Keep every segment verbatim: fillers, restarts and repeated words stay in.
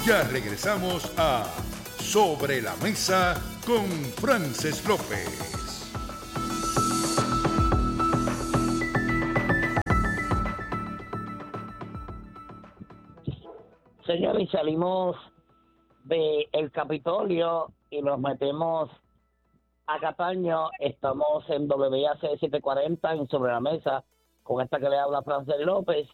Ya regresamos a Sobre la Mesa con Frances López. Señores, salimos del Capitolio y nos metemos a Cataño. Estamos en W A C setecientos cuarenta en Sobre la Mesa con esta que le habla Frances López.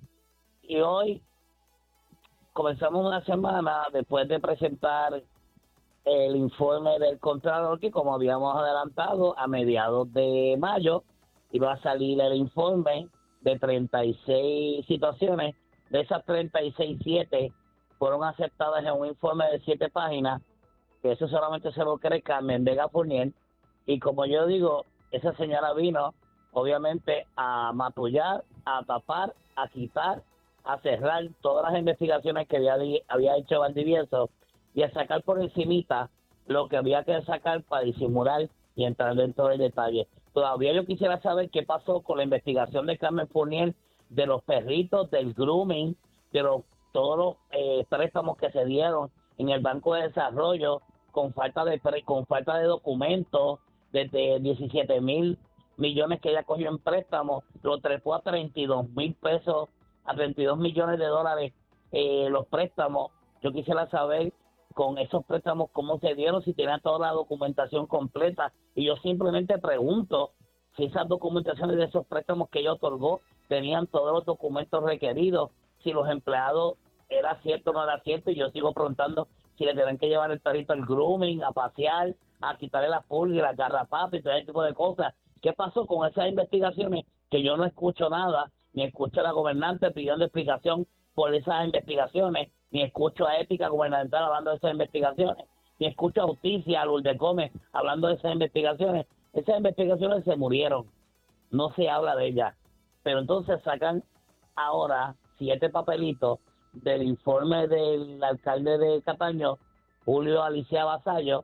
Y hoy comenzamos una semana después de presentar el informe del Contralor, que como habíamos adelantado a mediados de mayo iba a salir el informe de treinta y seis situaciones. De esas treinta y seis, siete fueron aceptadas en un informe de siete páginas, que eso solamente se lo cree Carmen Vega Fournier. Y como yo digo, esa señora vino obviamente a matullar, a tapar, a quitar, a cerrar todas las investigaciones que había, había hecho Valdivieso y a sacar por encimita lo que había que sacar para disimular y entrar dentro del detalle. Todavía yo quisiera saber qué pasó con la investigación de Carmen Fournier, de los perritos, del grooming, de los, todos los eh, préstamos que se dieron en el Banco de Desarrollo con falta de pre, con falta de documentos, desde diecisiete mil millones que ella cogió en préstamos, lo trepó a treinta y dos mil pesos, a treinta y dos millones de dólares eh, los préstamos. Yo quisiera saber con esos préstamos cómo se dieron, si tenían toda la documentación completa, y yo simplemente pregunto si esas documentaciones de esos préstamos que ella otorgó tenían todos los documentos requeridos, si los empleados era cierto o no era cierto, y yo sigo preguntando si le tenían que llevar el perrito al grooming, a pasear, a quitarle las pulgas, las garrapatas y todo ese tipo de cosas. ¿Qué pasó con esas investigaciones? Que yo no escucho nada, ni escucho a la gobernante pidiendo explicación por esas investigaciones, ni escucho a Ética Gubernamental hablando de esas investigaciones, ni escucho a Justicia, a Lourdes Gómez hablando de esas investigaciones. Esas investigaciones se murieron, no se habla de ellas. Pero entonces sacan ahora siete papelitos del informe del alcalde de Cataño, Julio Alicia Vasallo,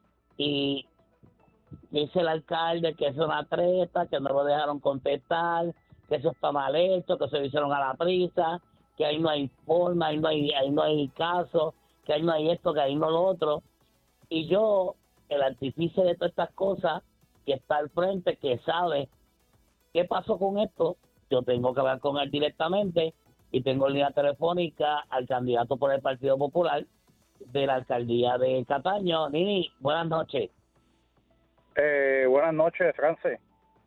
y dice el alcalde que es una treta, que no lo dejaron contestar, que eso está mal hecho, que se lo hicieron a la prisa, que ahí no hay forma, ahí no hay, ahí no hay caso, que ahí no hay esto, que ahí no lo otro. Y yo, el artífice de todas estas cosas, que está al frente, que sabe qué pasó con esto, yo tengo que hablar con él directamente, y tengo línea telefónica al candidato por el Partido Popular de la alcaldía de Cataño. Nini, buenas noches. Eh, buenas noches, Frances.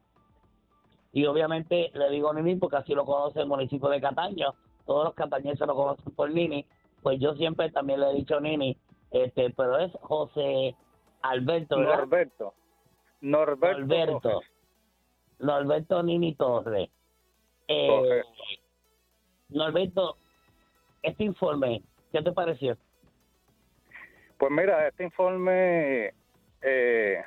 Y obviamente le digo Nini porque así lo conoce el municipio de Cataño, todos los catañeses lo conocen por Nini, pues yo siempre también le he dicho Nini, este, pero es José Alberto, ¿verdad? Norberto. Norberto. Norberto. Norberto Nini Torres. Eh, Norberto, este informe, ¿qué te pareció? Pues mira, este informe eh,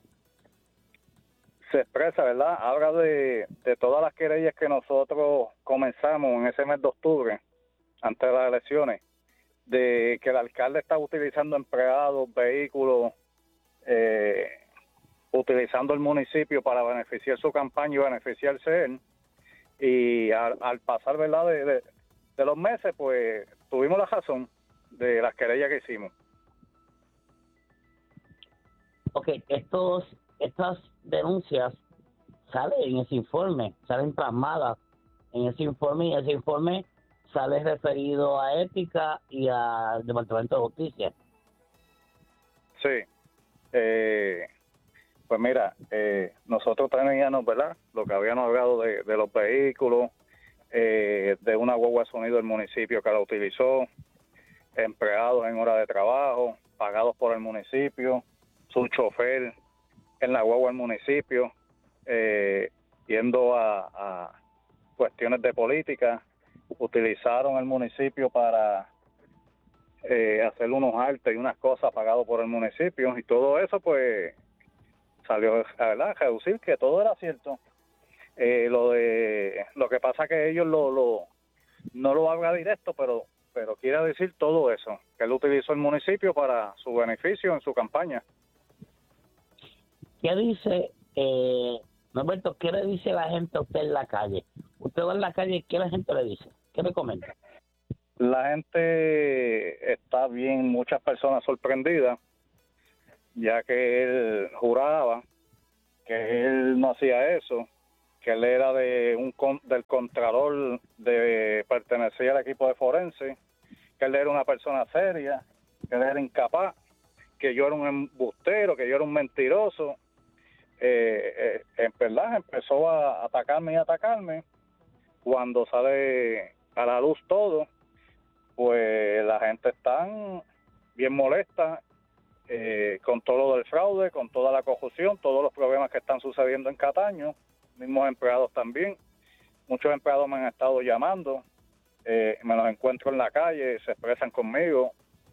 se expresa, ¿verdad? Habla de, de todas las querellas que nosotros comenzamos en ese mes de octubre, antes de las elecciones, de que el alcalde estaba utilizando empleados, vehículos, eh, utilizando el municipio para beneficiar su campaña y beneficiarse él. Y al, al pasar, ¿verdad?, de, de, de los meses, pues tuvimos la razón de las querellas que hicimos. Ok, estos, estas denuncias salen en ese informe, salen plasmadas en ese informe, y ese informe sale referido a Ética y al Departamento de Justicia. Sí. Eh, pues mira, eh, nosotros teníamos, ¿verdad?, lo que habíamos hablado de, de los vehículos, eh, de una guagua de sonido del municipio que la utilizó, empleados en hora de trabajo, pagados por el municipio, su chofer en la guagua del municipio, eh, yendo a, a cuestiones de política, utilizaron el municipio para eh, hacer unos artes y unas cosas pagados por el municipio, y todo eso pues salió a verdad a reducir que todo era cierto. Eh, lo de lo que pasa que ellos lo, lo no lo habla directo, pero pero quiere decir todo eso, que él utilizó el municipio para su beneficio en su campaña. ¿Qué dice, eh, Norberto, qué le dice la gente a usted en la calle? Usted va en la calle, ¿qué la gente le dice? ¿Qué le comenta? la gente está bien, muchas personas sorprendidas, ya que él juraba que él no hacía eso, que él era de un con- del contralor, de pertenecía al equipo de forense, que él era una persona seria, que él era incapaz, que yo era un embustero, que yo era un mentiroso. Eh, eh, en verdad empezó a atacarme y atacarme. Cuando sale a la luz todo, pues la gente está bien molesta eh, con todo lo del fraude, con toda la corrupción, todos los problemas que están sucediendo en Cataño, mismos empleados también. Muchos empleados me han estado llamando, eh, me los encuentro en la calle, se expresan conmigo,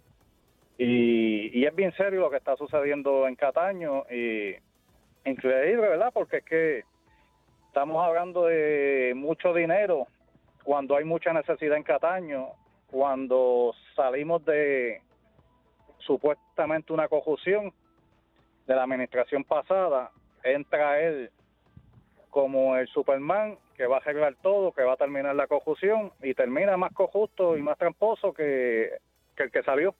y, y es bien serio lo que está sucediendo en Cataño, y increíble, ¿verdad? Porque es que estamos hablando de mucho dinero cuando hay mucha necesidad en Cataño, cuando salimos de supuestamente una corrupción de la administración pasada, entra él como el Superman que va a arreglar todo, que va a terminar la corrupción, y termina más corrupto y más tramposo que, que el que salió.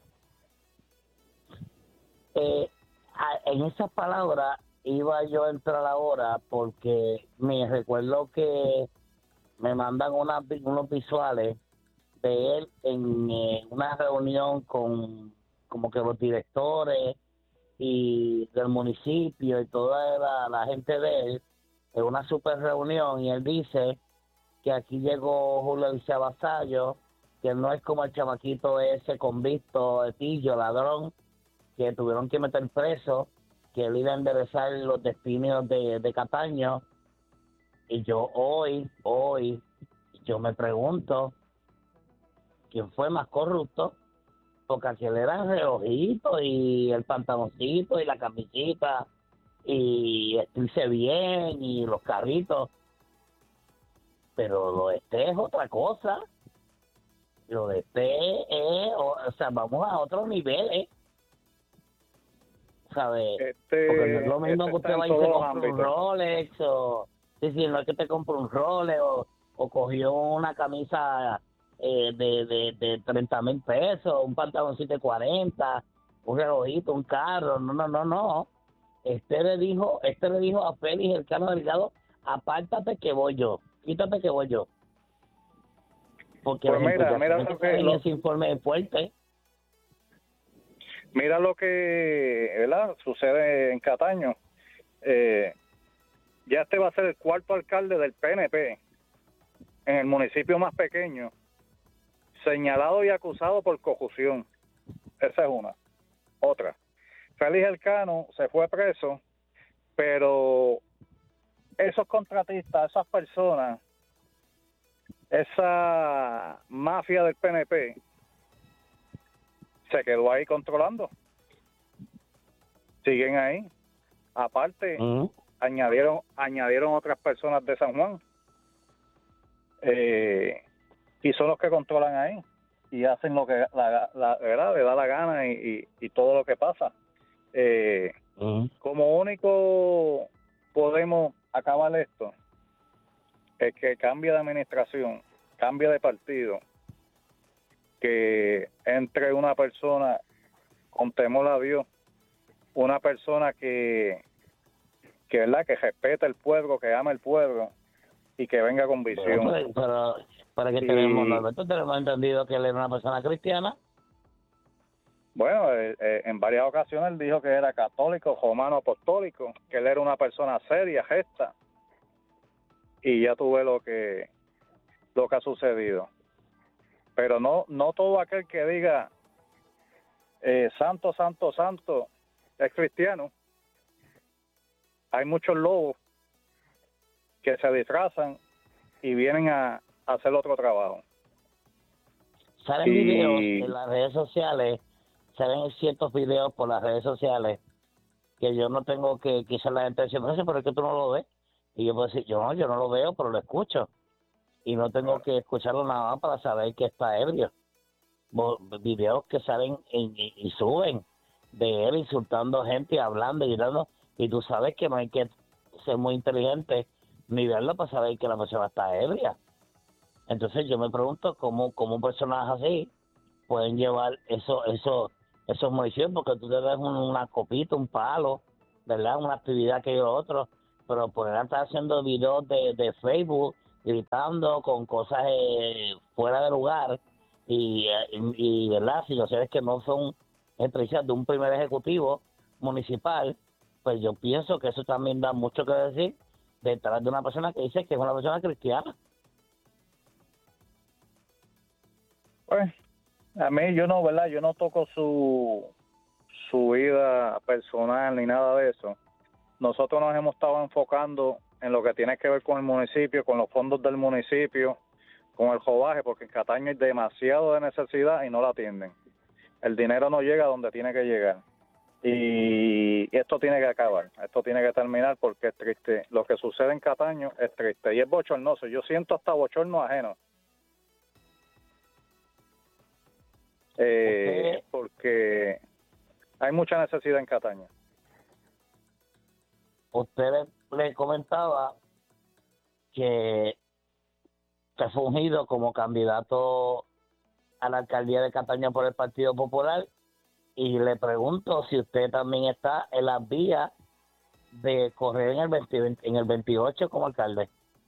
Eh, a- en esas palabras iba yo a entrar ahora porque me recuerdo que me mandan unas vi- unos visuales de él en eh, una reunión con como que los directores y del municipio y toda la, la gente de él en una super reunión, y él dice que aquí llegó Julio Eliseo Vasallo, que no es como el chamaquito ese convicto, de pillo, ladrón, que tuvieron que meter preso, que él iba a enderezar los destinos de, de Cataño. Y yo hoy, hoy, yo me pregunto, ¿quién fue más corrupto? Porque aquel era el relojito y el pantaloncito y la camisita y vestirse bien y los carritos. Pero lo de este es otra cosa. Lo de este es, o, o sea, vamos a otros niveles. ¿Sabes? Este, Porque no es lo mismo este que está usted en va y se todos los compra un ámbitos. Rolex, o sí, sí, no es que te compre un Rolex o, o cogió una camisa eh, de, de, de treinta mil pesos, un pantaloncito de cuarenta, un relojito, un carro. No, no, no, no. Este le dijo, este le dijo a Félix el Cano Delgado: apártate que voy yo, quítate que voy yo. Porque Pues las mira, mira imputaciones lo que que salen lo, en ese informe es fuerte. mira lo que, ¿verdad?, sucede en Cataño. Eh, ya este va a ser el cuarto alcalde del P N P en el municipio más pequeño, señalado y acusado por corrupción. Esa es una. Otra, Félix Elcano se fue preso, pero esos contratistas, esas personas, esa mafia del P N P se quedó ahí controlando. Siguen ahí. Aparte, Uh-huh. añadieron añadieron otras personas de San Juan. Eh, y son los que controlan ahí y hacen lo que la, la verdad le da la gana, y, y, y todo lo que pasa. Eh, Uh-huh. como único podemos acabar esto es que cambie de administración, cambie de partido, que entre una persona con temor a Dios, una persona que que verdad que respete el pueblo, que ama el pueblo y que venga con visión. Pero, pero para que Y- tenemos, Norberto, tenemos entendido que él era una persona cristiana. Bueno, eh, eh, en varias ocasiones él dijo que era católico, romano apostólico, que él era una persona seria, gesta, y ya tuve lo que lo que ha sucedido. Pero no no todo aquel que diga eh, santo, santo, santo es cristiano. Hay muchos lobos que se disfrazan y vienen a, a hacer otro trabajo. Salen Y- videos en las redes sociales, salen ciertos videos por las redes sociales que yo no tengo que, quizás la gente dice, no sé, pero es que tú no lo ves. Y yo puedo decir, yo no, yo no lo veo, pero lo escucho. Y no tengo que escucharlo nada más para saber que está ebrio. Bo- Videos que salen en- y, y suben de él insultando gente, hablando y gritando. Y tú sabes que no hay que ser muy inteligente ni verlo para saber que la persona está ebria. Entonces yo me pregunto cómo, cómo personas así pueden llevar eso, eso, esos municipios, porque tú te ves un- una copita, un palo, ¿verdad? Una actividad que yo otro, pero por estar haciendo videos de, de Facebook, gritando con cosas eh, fuera de lugar y, eh, y, y, ¿verdad? Situaciones que no son estrechas de un primer ejecutivo municipal, pues yo pienso que eso también da mucho que decir detrás de una persona que dice que es una persona cristiana. Pues, a mí yo no, ¿verdad? Yo no toco su, su vida personal ni nada de eso. Nosotros nos hemos estado enfocando en lo que tiene que ver con el municipio, con los fondos del municipio, con el jovaje, porque en Cataño hay demasiado de necesidad y no la atienden. El dinero no llega donde tiene que llegar. Y esto tiene que acabar, esto tiene que terminar porque es triste. Lo que sucede en Cataño es triste y es bochornoso. Yo siento hasta bochorno ajeno. Eh, porque hay mucha necesidad en Cataño. Usted le comentaba que se ha fungido como candidato a la alcaldía de Cataño por el Partido Popular y le pregunto si usted también está en las vías de correr en el veinte, en el veintiocho como alcalde.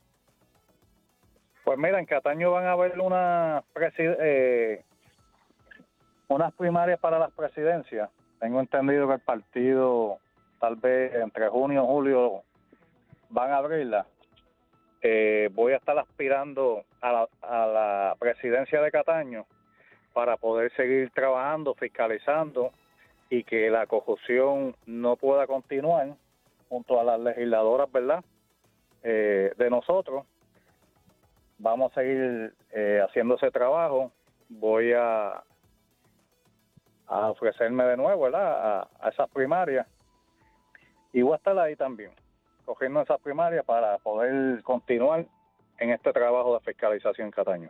Pues mira, en Cataño van a haber una preside- eh, unas primarias para las presidencias. Tengo entendido que el partido tal vez entre junio y julio van a abrirla. Eh, voy a estar aspirando a la, a la presidencia de Cataño para poder seguir trabajando, fiscalizando y que la corrupción no pueda continuar junto a las legisladoras, ¿verdad? Eh, de nosotros. Vamos a seguir eh, haciendo ese trabajo. Voy a, a ofrecerme de nuevo, ¿verdad? A, a esas primarias. Y voy a estar ahí también, cogiendo esas primarias para poder continuar en este trabajo de fiscalización en Cataño.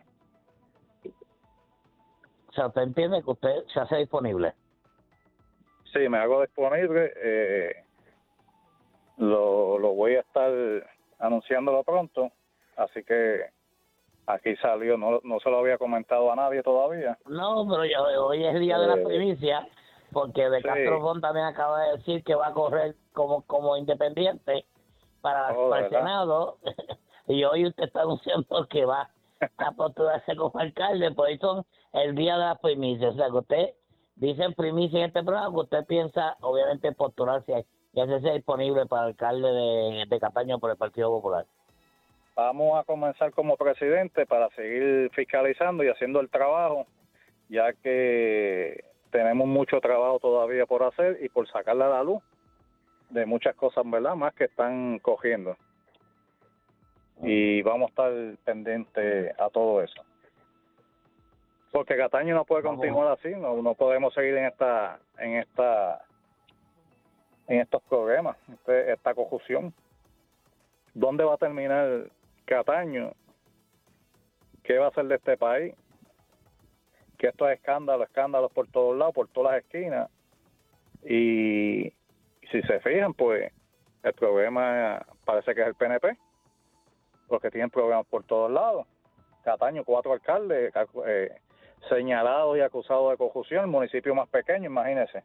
O sea, ¿usted entiende que usted se hace disponible? Sí, me hago disponible. Eh, lo, lo voy a estar anunciándolo pronto. Así que aquí salió, no, no se lo había comentado a nadie todavía. No, pero yo, hoy es el día de la primicia, porque de sí. Castro Font también acaba de decir que va a correr como como independiente para, Oh, para el Senado, y hoy usted está anunciando que va a postularse como alcalde, pues son el día de las primicias. O sea, que usted dice en primicia en este programa que usted piensa, obviamente, postularse y hacerse disponible para alcalde de, de Cataño por el Partido Popular. Vamos a comenzar como presidente para seguir fiscalizando y haciendo el trabajo, ya que tenemos mucho trabajo todavía por hacer y por sacarle a la luz de muchas cosas, ¿verdad? Más que están cogiendo. Y vamos a estar pendientes a todo eso. Porque Cataño no puede continuar así, no, no podemos seguir en esta en esta en estos problemas, este, esta confusión. ¿Dónde va a terminar Cataño? ¿Qué va a hacer de este país? Que esto es escándalo, escándalos por todos lados, por todas las esquinas. Y si se fijan, pues el problema parece que es el P N P, porque tienen problemas por todos lados. Cataño, cuatro alcaldes eh, señalados y acusados de corrupción, el municipio más pequeño, imagínense.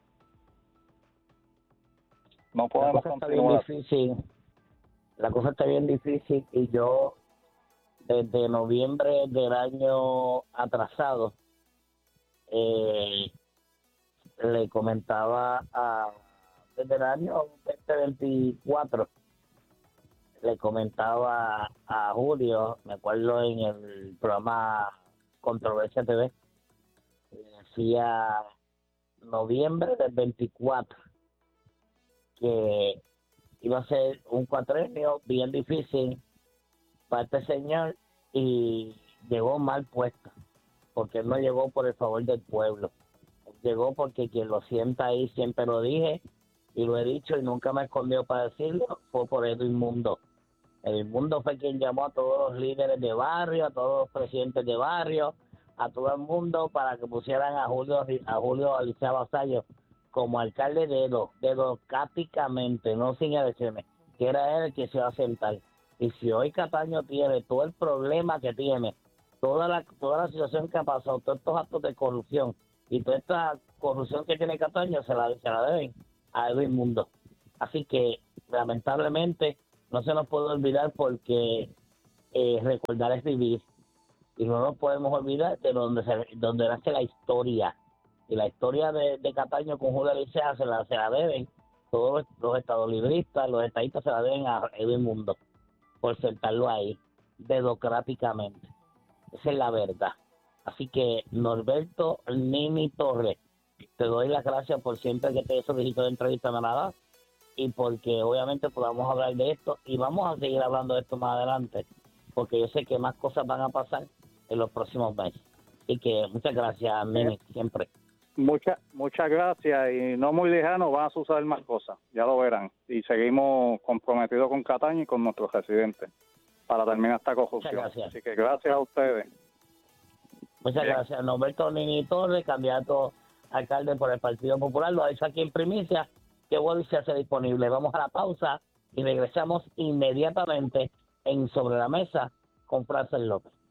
No podemos continuar. Está bien difícil. La cosa está bien difícil y yo desde noviembre del año atrasado eh, le comentaba a desde el año veinte veinticuatro le comentaba a Julio, me acuerdo en el programa Controversia T V, le decía noviembre del veinticuatro que iba a ser un cuatrenio bien difícil para este señor y llegó mal puesto, porque él no llegó por el favor del pueblo, llegó porque quien lo sienta ahí, siempre lo dije y lo he dicho y nunca me escondió para decirlo, fue por Edwin Mundo. Edwin Mundo fue quien llamó a todos los líderes de barrio, a todos los presidentes de barrio, a todo el mundo para que pusieran a Julio a Julio Alicia Vasallo como alcalde de democráticamente, no sin elecciones, que era él el que se iba a sentar. Y si hoy Cataño tiene todo el problema que tiene, toda la toda la situación que ha pasado, todos estos actos de corrupción y toda esta corrupción que tiene Cataño, se la, se la deben a Edwin Mundo. Así que, lamentablemente, no se nos puede olvidar porque eh, recordar es vivir. Y no nos podemos olvidar de donde se, donde nace la historia. Y la historia de, de Cataño con Julio Licea se la, se la deben todos los, los estadolibristas, los estadistas se la deben a Edwin Mundo por sentarlo ahí democráticamente. Esa es la verdad. Así que, Norberto Nini Torres, te doy las gracias por siempre que te he solicitado de entrevista a nada y porque obviamente podamos hablar de esto y vamos a seguir hablando de esto más adelante porque yo sé que más cosas van a pasar en los próximos meses. Así que muchas gracias, Nini, siempre. Muchas muchas gracias y no muy lejano van a suceder más cosas, ya lo verán. Y seguimos comprometidos con Cataño y con nuestros residentes para terminar esta corrupción. Así que gracias a ustedes. Muchas Bien. gracias. Norberto Nini Torres, candidato a alcalde por el Partido Popular, lo ha dicho aquí en primicia, que Wally se hace disponible. Vamos a la pausa y regresamos inmediatamente en Sobre la Mesa con Frances López.